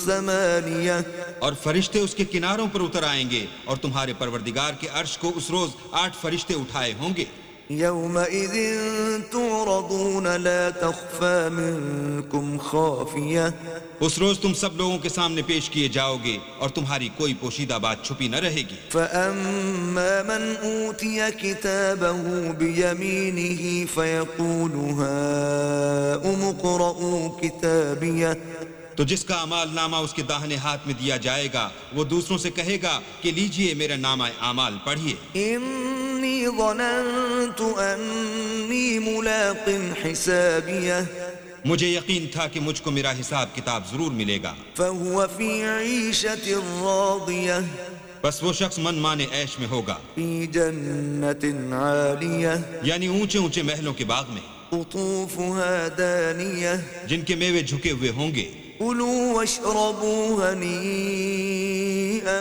ثمانية اور فرشتے اس کے کناروں پر اتر آئیں گے اور تمہارے پروردگار کے عرش کو اس روز 8 فرشتے اٹھائے ہوں گے. يومئذ تعرضون لا تخفى منكم خافية اس روز تم سب لوگوں کے سامنے پیش کیے جاؤ گے اور تمہاری کوئی پوشیدہ بات چھپی نہ رہے گی. فأما من أوتي كتابه بيمينه فيقول هاؤم اقرءوا كتابيه تو جس کا اعمال نامہ اس کے داہنے ہاتھ میں دیا جائے گا وہ دوسروں سے کہے گا کہ لیجئے میرا نامہ اعمال پڑھیے. إني ظننت أني ملاق حسابيه مجھے یقین تھا کہ مجھ کو میرا حساب کتاب ضرور ملے گا. فهو في عيشة راضية بس وہ شخص من مانے عیش میں ہوگا، في جنة عالية یعنی اونچے اونچے محلوں کے باغ میں قطوفها دانية جن کے میوے جھکے ہوئے ہوں گے. كلوا واشربوا هنيئا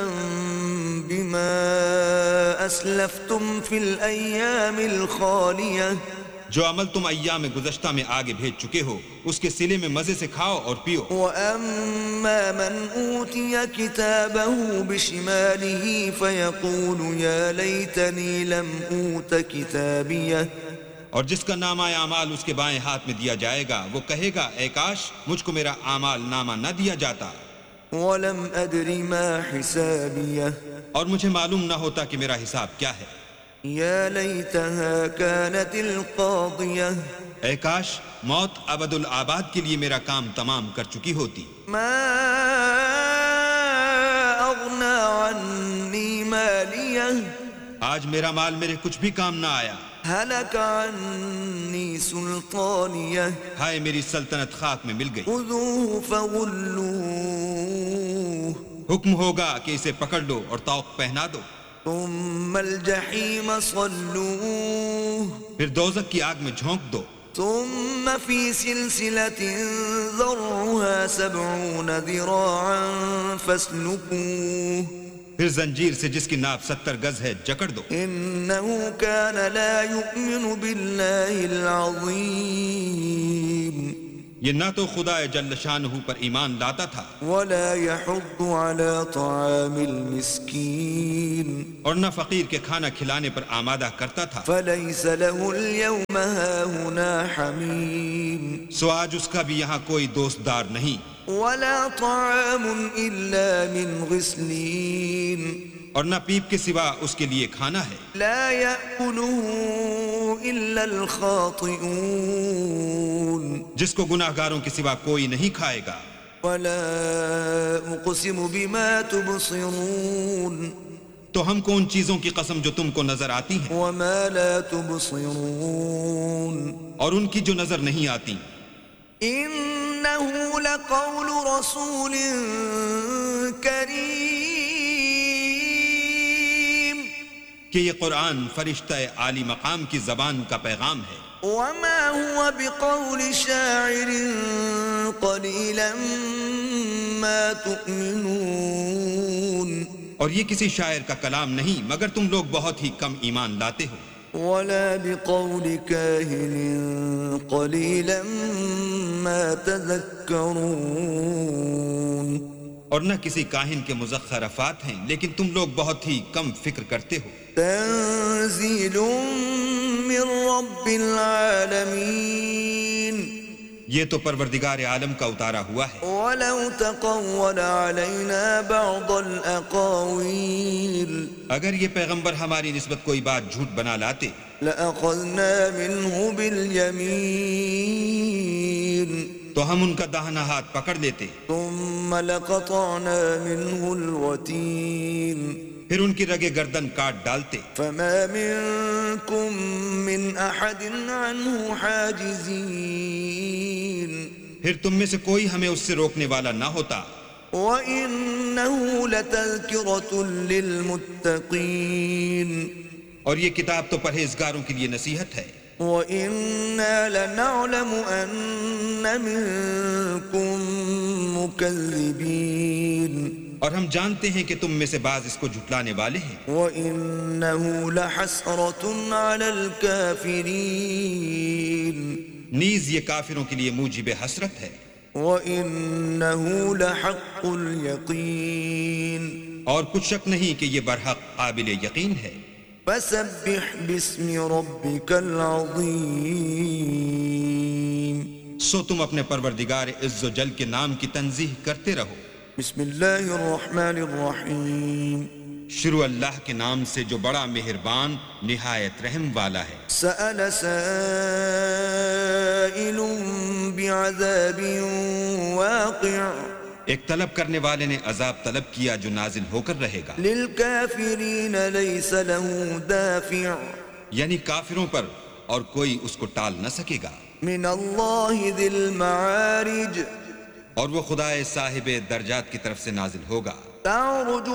بما أسلفتم في الأيام الخالية جو عمل تم ایام گزشتہ میں آگے بھیج چکے ہو اس کے صلے میں مزے سے کھاؤ اور پیو. وَأَمَّا مَنْ أُوتِيَ كِتَابَهُ بِشِمَالِهِ فَيَقُولُ يَا لَيْتَنِي لَمْ أُوتَ كِتَابِيَهْ اور جس کا نامہ اعمال اس کے بائیں ہاتھ میں دیا جائے گا وہ کہے گا اے کاش مجھ کو میرا اعمال نامہ نہ دیا جاتا وَلَمْ أَدْرِ مَا حِسَابِيَهْ اور مجھے معلوم نہ ہوتا کہ میرا حساب کیا ہے. يَا لَيْتَهَا كَانَتِ الْقَاضِيَةِ اے کاش موت ابد الآباد کے لیے میرا کام تمام کر چکی ہوتی. مَا أَغْنَى عَنِّي مَالِيَهْ آج میرا مال میرے کچھ بھی کام نہ آیا. هَلَكَ عَنِّي سُلْطَانِيَهْ ہائے میری سلطنت خاک میں مل گئی. خُذُوهُ فَغُلُّوهُ حکم ہوگا کہ اسے پکڑ لو اور طوق پہنا دو. ثم الجحیم صلوه پھر دوزخ کی آگ میں جھونک دو. ثم في سلسلة ذرعها 70 ذراعا فاسلكوه پھر زنجیر سے جس کی ناپ 70 گز ہے جکڑ دو. إنه كان لا يؤمن بالله العظيم یہ نہ تو خدا جل شانہ پر ایمان لاتا تھا ولا يحض على طعام المسكين اور نہ فقیر کے کھانا کھلانے پر آمادہ کرتا تھا. فليس له اليوم هاهنا حميم سو آج اس کا بھی یہاں کوئی دوست دار نہیں. ولا طعام إلا من غسلين اور نہ پیپ کے سوا اس کے لیے کھانا ہے. لا يأكله إلا الخاطئون جس کو گناہ گاروں کے سوا کوئی نہیں کھائے گا. ولا أقسم بما تبصرون تو ہم کو ان چیزوں کی قسم جو تم کو نظر آتی ہیں وما لا تبصرون اور ان کی جو نظر نہیں آتی. إنه لقول رسول كريم کہ یہ قرآن فرشتہ عالی مقام کی زبان کا پیغام ہے. وما هو بقول شاعر قليلا ما تؤمنون اور یہ کسی شاعر کا کلام نہیں مگر تم لوگ بہت ہی کم ایمان لاتے ہو. ولا بقول كاهن قليلا ما تذكرون اور نہ کسی کاہن کے مزخرفات ہیں لیکن تم لوگ بہت ہی کم فکر کرتے ہو. تنزيل من رب العالمين یہ تو پروردگار عالم کا اتارا ہوا ہے. ولو تقول علينا بعض الأقاويل اگر یہ پیغمبر ہماری نسبت کوئی بات جھوٹ بنا لاتے لأخذنا منه باليمين تو ہم ان کا داہنا ہاتھ پکڑ لیتے ثم لقطعنا منه الوتين پھر ان کی رگے گردن کاٹ ڈالتے. فما منكم من أحد عنه حاجزين پھر تم میں سے کوئی ہمیں اس سے روکنے والا نہ ہوتا. وَإِنَّهُ لَتَذْكِرَةٌ لِّلْمُتَّقِينَ اور یہ کتاب تو پرہیزگاروں کے لیے نصیحت ہے. وَإِنَّا لَنَعْلَمُ أَنَّ مِنكُم مُّكَذِّبِينَ اور ہم جانتے ہیں کہ تم میں سے بعض اس کو جھٹلانے والے ہیں. وَإِنَّهُ لَحَسْرَةٌ عَلَى الْكَافِرِينَ نیز یہ کافروں کے لیے موجب حسرت ہے. وَإِنَّهُ لَحَقُّ الْيَقِينِ اور کچھ شک نہیں کہ یہ برحق قابل یقین ہے۔ فَسَبِّحْ بِاسْمِ رَبِّكَ الْعَظِيمِ سو تم اپنے پروردگار عز و جل کے نام کی تنزیح کرتے رہو۔ بسم اللہ الرحمن الرحیم شروع اللہ کے نام سے جو بڑا مہربان نہایت رحم والا ہے۔ سأل سائل بعذاب واقع ایک طلب کرنے والے نے عذاب طلب کیا جو نازل ہو کر رہے گا، للکافرین لیس له دافع یعنی کافروں پر، اور کوئی اس کو ٹال نہ سکے گا۔ من اللہ ذی المعارج اور وہ خدا صاحب درجات کی طرف سے نازل ہوگا۔ تعرج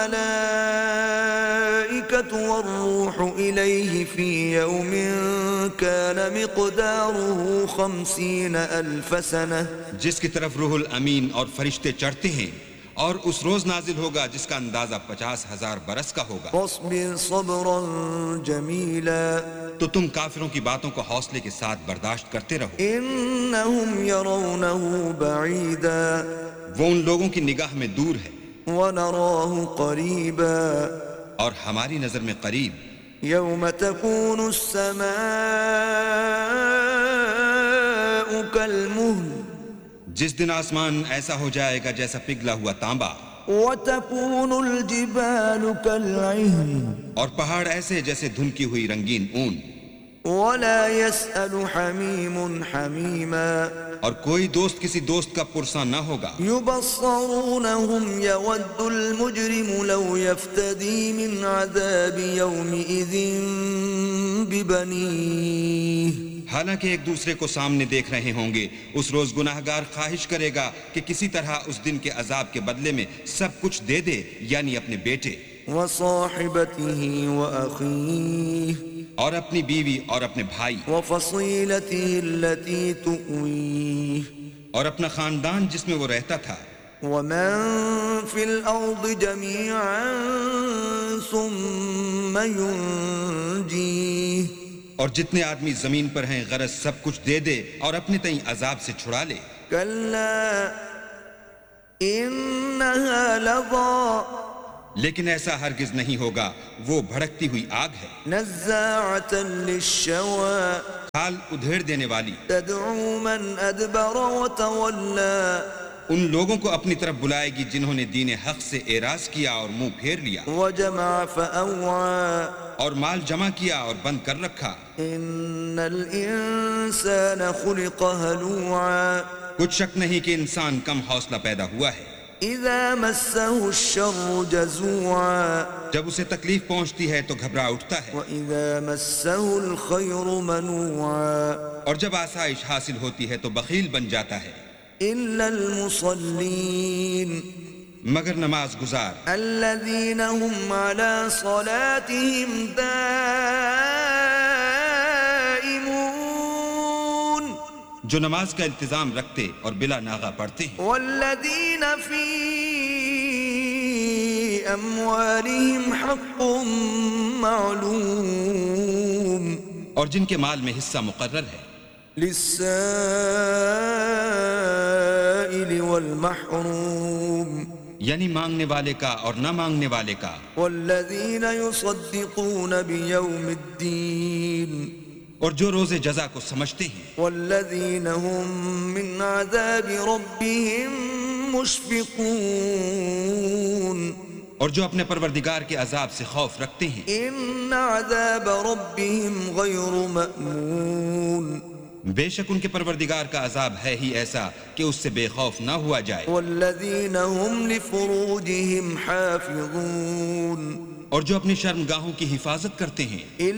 الملائکة والروح الیہ فی یوم کان مقداره 50,000 سنة جس کی طرف روح الامین اور فرشتے چڑھتے ہیں، اور اس روز نازل ہوگا جس کا اندازہ 50,000 برس کا ہوگا۔ فاصبر صبرا جمیلا تو تم کافروں کی باتوں کو حوصلے کے ساتھ برداشت کرتے رہو۔ انہم یرونہ بعیدا وہ ان لوگوں کی نگاہ میں دور ہے، ونراہ قریبا اور ہماری نظر میں قریب۔ یوم تکون السماء کالمہل جس دن آسمان ایسا ہو جائے گا جیسا پگھلا ہوا تانبا، وتکون الجبال کالعہن اور پہاڑ ایسے جیسے دھنکی ہوئی رنگین اون، ولا يسأل حمیم حمیما اور کوئی دوست کسی دوست کا پرساں نہ ہوگا۔ یبصرونہم یود المجرم لو یفتدی من عذاب یومئذ ببنیہ حالانکہ ایک دوسرے کو سامنے دیکھ رہے ہوں گے، اس روز گناہگار خواہش کرے گا کہ کسی طرح اس دن کے عذاب کے بدلے میں سب کچھ دے دے، یعنی اپنے بیٹے وصاحبته وأخیہ اور اپنی بیوی اور اپنے بھائی وفصیلته التي تؤویہ اور اپنا خاندان جس میں وہ رہتا تھا، ومن في الأرض جميعا ثم ينجيه اور جتنے آدمی زمین پر ہیں غرض سب کچھ دے دے اور اپنے تئیں عذاب سے چھڑا لے۔ كلا إنها لظى لیکن ایسا ہرگز نہیں ہوگا، وہ بھڑکتی ہوئی آگ ہے، نزاعة للشوى کھال ادھیڑ دینے والی، تدعو من أدبر وتولى ان لوگوں کو اپنی طرف بلائے گی جنہوں نے دین حق سے اعراض کیا اور منہ پھیر لیا، وجمع فأوعى اور مال جمع کیا اور بند کر رکھا۔ إن الإنسان خلق هلوعا کچھ شک نہیں کہ انسان کم حوصلہ پیدا ہوا ہے، إذا مسه الشر جزوعا جب اسے تکلیف پہنچتی ہے تو گھبرا اٹھتا ہے، وإذا مسه الخير منوعا اور جب آسائش حاصل ہوتی ہے تو بخیل بن جاتا ہے، إلا المصلين مگر نماز گزار الذين هم على صلاتهم دائمون جو نماز کا التزام رکھتے اور بلا ناغہ پڑھتے ہیں، والذين في أموالهم حق معلوم اور جن کے مال میں حصہ مقرر ہے، للسائل والمحروم یعنی مانگنے والے کا اور نہ مانگنے والے کا، والذین یصدقون بیوم الدین اور جو روز جزا کو سمجھتے ہیں، والذین هم من عذاب ربهم مشفقون اور جو اپنے پروردگار کے عذاب سے خوف رکھتے ہیں۔ ان عذاب ربهم غیر مأمون بے شک ان کے پروردگار کا عذاب ہے ہی ایسا کہ اس سے بے خوف نہ ہوا جائے، والذین هم لفروجهم حافظون اور جو اپنی شرمگاہوں کی حفاظت کرتے ہیں،